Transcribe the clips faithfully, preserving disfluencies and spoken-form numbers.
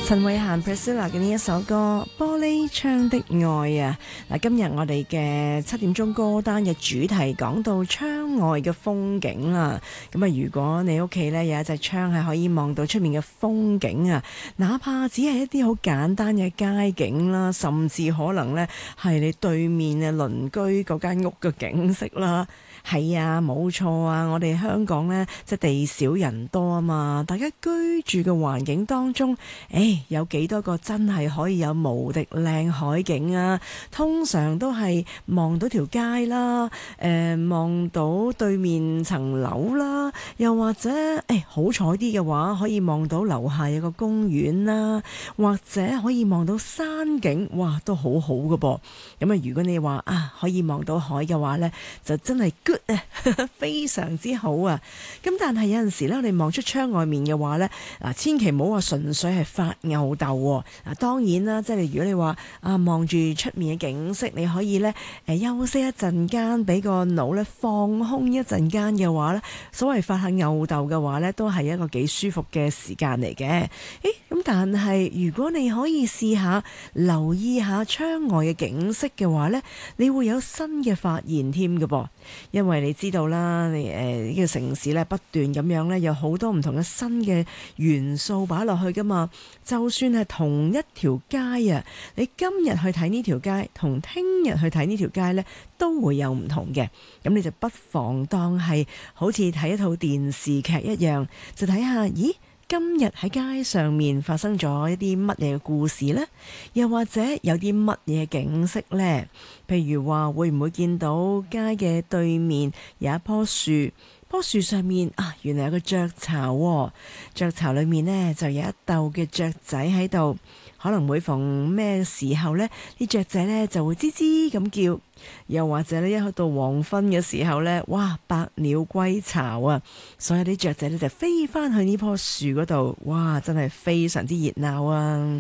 陳慧嫻 Priscilla 嘅呢一首歌《玻璃窗的愛》啊，嗱，今日我哋嘅七點鐘歌單嘅主題講到窗外嘅風景啦。咁啊，如果你屋企呢有一隻窗係可以望到出面嘅風景啊，哪怕只係一啲好簡單嘅街景啦，甚至可能呢係你對面嘅鄰居嗰間屋嘅景色啦。係啊，冇錯啊！我哋香港呢，即係地少人多啊嘛，大家居住嘅環境當中，誒，有幾多個真係可以有無敵靚海景啊？通常都係望到條街啦，誒、呃，望到對面層樓啦，又或者誒好彩啲嘅話，可以望到樓下有個公園啦，或者可以望到山景，哇，都好好㗎噃。咁啊，如果你話啊可以望到海嘅話呢，就真係 good 啊，非常之好啊！咁但係有陣時咧，你望出窗外面嘅話呢，嗱，千祈唔好話純粹係發吽竇喎。嗱，當然啦，即係如果你話啊望住出面嘅景色，你可以呢誒休息一陣間，俾個腦呢放空一陣間嘅話呢，所謂發下吽竇嘅話呢，都係一個幾舒服嘅時間嚟嘅。誒，咁但係如果你可以試下留意下窗外嘅景色嘅話呢，你會有新嘅發現添嘅噃。因為你知道啦，你誒呢個城市咧不斷咁樣咧，有好多唔同嘅新嘅元素擺落去噶嘛。就算係同一條街啊，你今日去睇呢條街，同聽日去睇呢條街咧，都會有唔同嘅。咁你就不妨當係好似睇一套電視劇一樣，就睇下，咦？今日喺街上面發生咗一啲乜嘢嘅故事呢？又或者有啲乜嘢景色呢？譬如話會唔會見到街嘅對面有一棵樹，棵樹上面啊，原來有個雀巢喎，雀巢裏面呢就有一竇嘅雀仔喺度。可能每逢咩時候呢，啲雀仔呢就會吱吱咁叫，又或者呢，一去到黃昏嘅時候呢，哇，百鳥歸巢啊！所有啲雀仔呢就飛返去呢棵樹嗰度，哇，真係非常之熱鬧啊！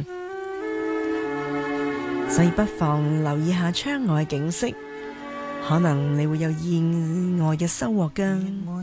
所以不妨留意下窗外嘅景色，可能你會有意外嘅收穫㗎。